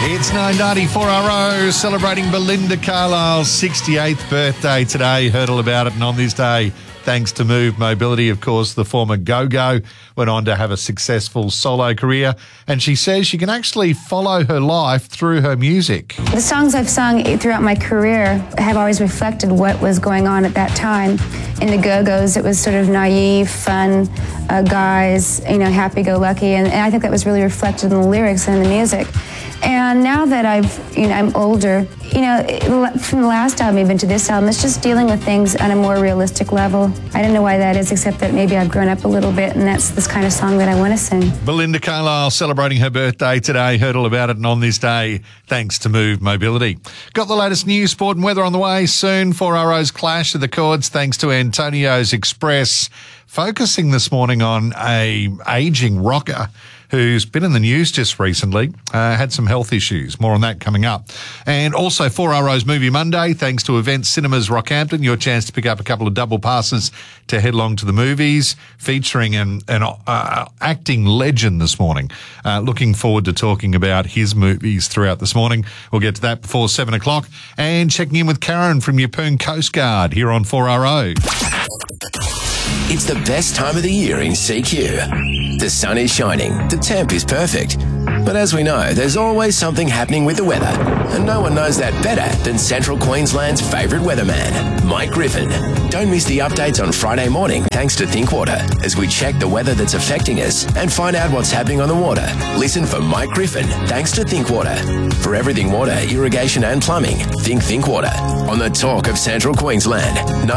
It's 994RO celebrating Belinda Carlisle's 68th birthday today. Heard all about it, and on this day, thanks to Move Mobility, of course, the former Go-Go went on to have a successful solo career, and she says she can actually follow her life through her music. The songs I've sung throughout my career have always reflected what was going on at that time. In the Go-Go's, it was sort of naive, fun guys, happy-go-lucky, and I think that was really reflected in the lyrics and in the music. And now that I'm older, from the last album even to this album, it's just dealing with things on a more realistic level. I don't know why that is, except that maybe I've grown up a little bit, and that's this kind of song that I want to sing. Belinda Carlisle celebrating her birthday today. Heard all about it, and on this day, thanks to Move Mobility. Got the latest news, sport and weather on the way soon. 4RO's Clash of the Chords, thanks to Antonio's Express. Focusing this morning on a ageing rocker who's been in the news just recently, had some health issues. More on that coming up. And also 4RO's Movie Monday, thanks to Event Cinemas Rockhampton, your chance to pick up a couple of double passes to head along to the movies, featuring an acting legend this morning. Looking forward to talking about his movies throughout this morning. We'll get to that before 7 o'clock. And checking in with Karen from Yeppoon Coast Guard here on 4RO. It's the best time of the year in CQ. The sun is shining, the temp is perfect. But as we know, there's always something happening with the weather. And no one knows that better than Central Queensland's favourite weatherman, Mike Griffin. Don't miss the updates on Friday morning thanks to Thinkwater as we check the weather that's affecting us and find out what's happening on the water. Listen for Mike Griffin thanks to Thinkwater. For everything water, irrigation and plumbing, think Thinkwater. On the talk of Central Queensland,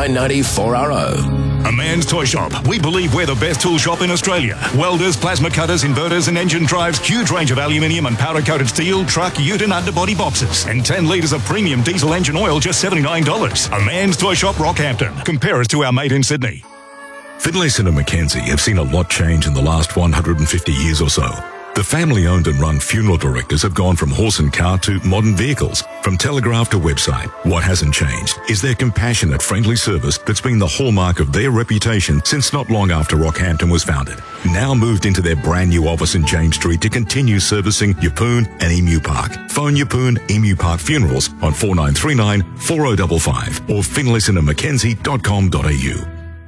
994RO. A Man's Toy Shop. We believe we're the best tool shop in Australia. Welders, plasma cutters, inverters and engine drives, huge range of aluminium and powder-coated steel, truck, ute and underbody boxes. And 10 litres of premium diesel engine oil, just $79. A Man's Toy Shop, Rockhampton. Compare us to our mate in Sydney. Finlayson and Mackenzie have seen a lot change in the last 150 years or so. The family-owned and run funeral directors have gone from horse and cart to modern vehicles, from telegraph to website. What hasn't changed is their compassionate, friendly service that's been the hallmark of their reputation since not long after Rockhampton was founded. Now moved into their brand new office in James Street to continue servicing Yeppoon and Emu Park. Phone Yeppoon Emu Park Funerals on 4939 4055 or finlaysonandmackenzie.com.au.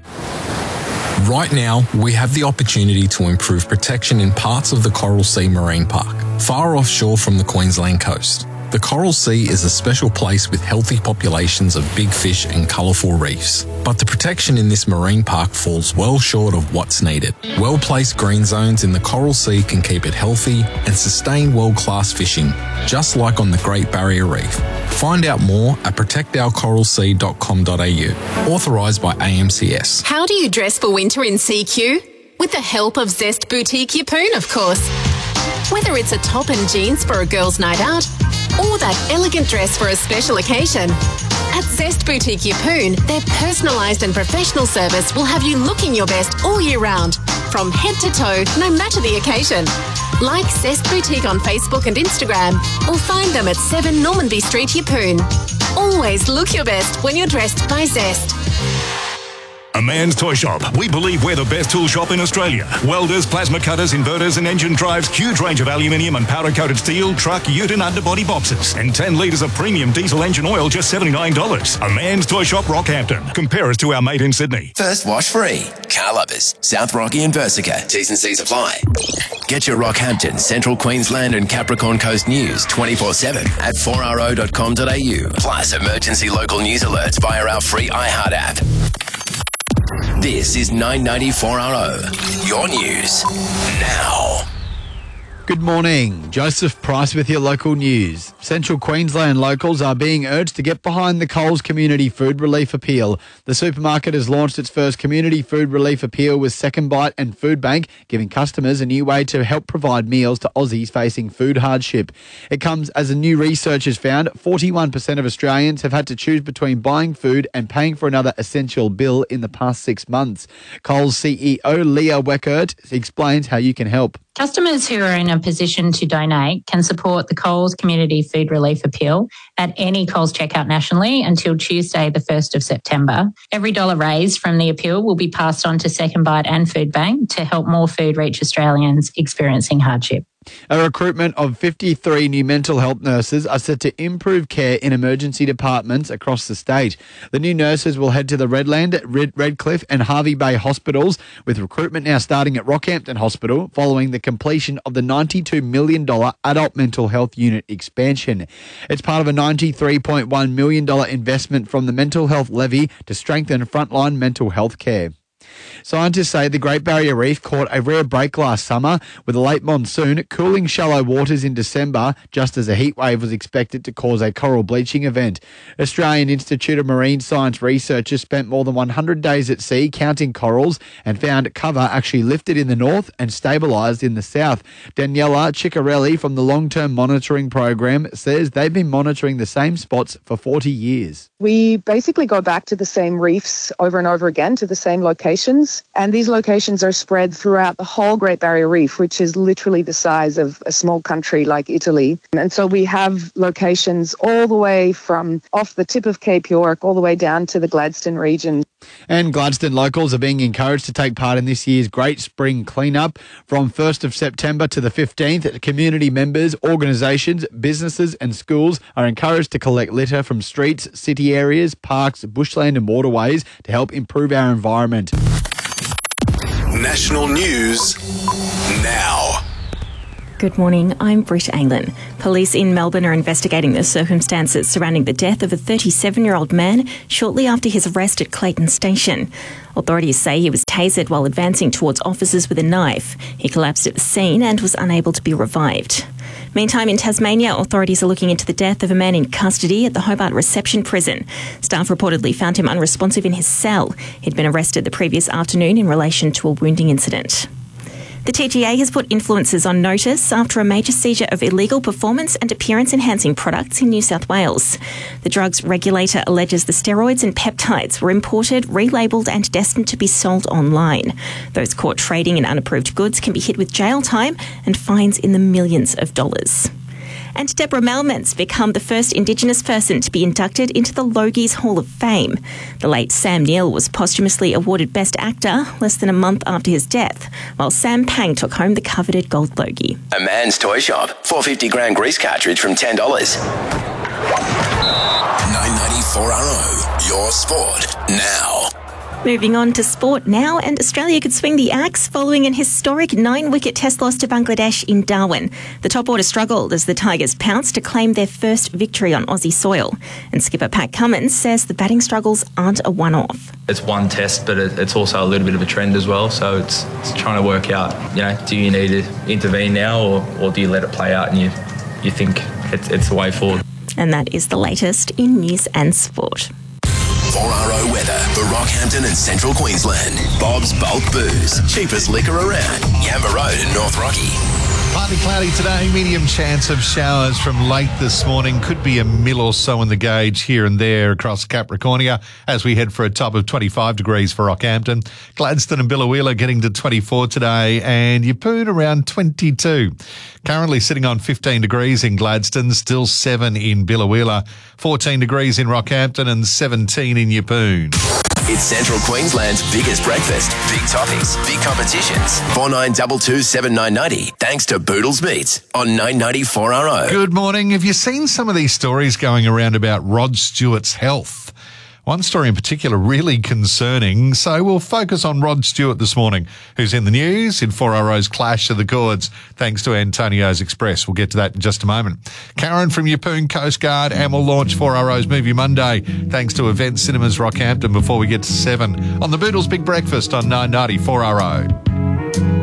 Right now, we have the opportunity to improve protection in parts of the Coral Sea Marine Park, far offshore from the Queensland coast. The Coral Sea is a special place with healthy populations of big fish and colourful reefs. But the protection in this marine park falls well short of what's needed. Well-placed green zones in the Coral Sea can keep it healthy and sustain world-class fishing, just like on the Great Barrier Reef. Find out more at protectourcoralsea.com.au. Authorised by AMCS. How do you dress for winter in CQ? With the help of Zest Boutique Yeppoon, of course. Whether it's a top and jeans for a girl's night out, or that elegant dress for a special occasion. At Zest Boutique Yeppoon, their personalised and professional service will have you looking your best all year round, from head to toe, no matter the occasion. Like Zest Boutique on Facebook and Instagram, or find them at 7 Normanby Street, Yeppoon. Always look your best when you're dressed by Zest. A Man's Toy Shop. We believe we're the best tool shop in Australia. Welders, plasma cutters, inverters and engine drives, huge range of aluminium and powder-coated steel, truck, ute and underbody boxes. And 10 litres of premium diesel engine oil, just $79. A Man's Toy Shop, Rockhampton. Compare us to our mate in Sydney. First wash free. Car Lovers, South Rocky and Versica. T's and C's apply. Get your Rockhampton, Central Queensland and Capricorn Coast news 24/7 at 4ro.com.au. Plus emergency local news alerts via our free iHeart app. This is 994RO. Your news now. Good morning. Joseph Price with your local news. Central Queensland locals are being urged to get behind the Coles Community Food Relief Appeal. The supermarket has launched its first Community Food Relief Appeal with Second Bite and Food Bank, giving customers a new way to help provide meals to Aussies facing food hardship. It comes as a new research has found 41% of Australians have had to choose between buying food and paying for another essential bill in the past 6 months. Coles CEO Leah Weckert explains how you can help. Customers who are in a position to donate can support the Coles Community Food Relief Appeal at any Coles checkout nationally until Tuesday, the 1st of September. Every dollar raised from the appeal will be passed on to Second Bite and Food Bank to help more food reach Australians experiencing hardship. A recruitment of 53 new mental health nurses are set to improve care in emergency departments across the state. The new nurses will head to the Redland, Redcliffe and Harvey Bay hospitals, with recruitment now starting at Rockhampton Hospital following the completion of the $92 million adult mental health unit expansion. It's part of a $93.1 million investment from the Mental Health Levy to strengthen frontline mental health care. Scientists say the Great Barrier Reef caught a rare break last summer with a late monsoon cooling shallow waters in December, just as a heat wave was expected to cause a coral bleaching event. Australian Institute of Marine Science researchers spent more than 100 days at sea counting corals and found cover actually lifted in the north and stabilised in the south. Daniela Ciccarelli from the Long-Term Monitoring Program says they've been monitoring the same spots for 40 years. We basically go back to the same reefs over and over again, to the same locations, and these locations are spread throughout the whole Great Barrier Reef, which is literally the size of a small country like Italy. And so we have locations all the way from off the tip of Cape York all the way down to the Gladstone region. And Gladstone locals are being encouraged to take part in this year's Great Spring Cleanup. From 1st of September to the 15th, community members, organisations, businesses and schools are encouraged to collect litter from streets, city areas, parks, bushland and waterways to help improve our environment. National news now. Good morning, I'm Britt Aylan. Police in Melbourne are investigating the circumstances surrounding the death of a 37-year-old man shortly after his arrest at Clayton Station. Authorities say he was tasered while advancing towards officers with a knife. He collapsed at the scene and was unable to be revived. Meantime, in Tasmania, authorities are looking into the death of a man in custody at the Hobart Reception Prison. Staff reportedly found him unresponsive in his cell. He'd been arrested the previous afternoon in relation to a wounding incident. The TGA has put influencers on notice after a major seizure of illegal performance and appearance-enhancing products in New South Wales. The drugs regulator alleges the steroids and peptides were imported, relabelled and destined to be sold online. Those caught trading in unapproved goods can be hit with jail time and fines in the millions of dollars. And Deborah Malman's become the first Indigenous person to be inducted into the Logies Hall of Fame. The late Sam Neill was posthumously awarded Best Actor less than a month after his death, while Sam Pang took home the coveted Gold Logie. A Man's Toy Shop. 450 gram grease cartridge from $10. 994RO. Your sport now. Moving on to sport now, and Australia could swing the axe following an historic 9-wicket test loss to Bangladesh in Darwin. The top order struggled as the Tigers pounced to claim their first victory on Aussie soil. And skipper Pat Cummins says the batting struggles aren't a one-off. It's one test, but it's also a little bit of a trend as well. So it's trying to work out, do you need to intervene now or do you let it play out and you think it's the way forward? And that is the latest in news and sport. 4RO weather for Rockhampton and Central Queensland. Bob's Bulk Booze. Cheapest liquor around. Yamba Road in North Rocky. Partly cloudy today, medium chance of showers from late this morning. Could be a mil or so in the gauge here and there across Capricornia as we head for a top of 25 degrees for Rockhampton. Gladstone and Biloela getting to 24 today and Yeppoon around 22. Currently sitting on 15 degrees in Gladstone, still 7 in Biloela, 14 degrees in Rockhampton and 17 in Yeppoon. It's Central Queensland's biggest breakfast. Big toppings, big competitions. 4922 7990. Thanks to Boodles Meats on 994RO. Good morning. Have you seen some of these stories going around about Rod Stewart's health? One story in particular really concerning, so we'll focus on Rod Stewart this morning, who's in the news in 4RO's Clash of the Chords, thanks to Antonio's Express. We'll get to that in just a moment. Karen from Yeppoon Coast Guard, and we'll launch 4RO's Movie Monday, thanks to Event Cinemas Rockhampton before we get to 7 on the Boodles Big Breakfast on 990 4RO.